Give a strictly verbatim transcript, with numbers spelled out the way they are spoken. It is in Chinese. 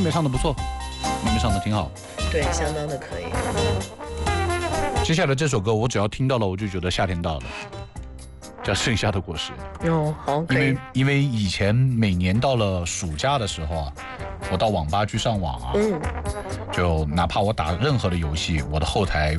该唱的不错，妹妹唱的挺好。 对，相当的可以。 接下来这首歌，我只要听到了，我就觉得夏天到了，叫《盛夏的果实》。 哦，好，可以。 因为因为以前每年到了暑假的时候啊，我到网吧去上网啊， 嗯， 就哪怕我打任何的游戏，我的后台